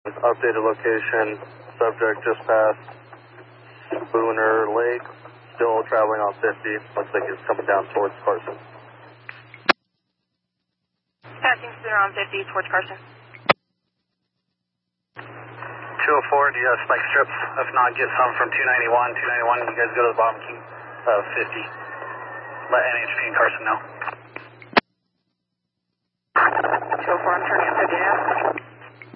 Updated location, subject just past Spooner Lake, still traveling on 50. Looks like he's coming down towards Carson. Passing Spooner on 50 towards Carson. 204, do you have spike strips? If not, get some from 291. 291, you guys go to the bottom key, 50. Let NHP and Carson know. 204, I'm turning on 50 now.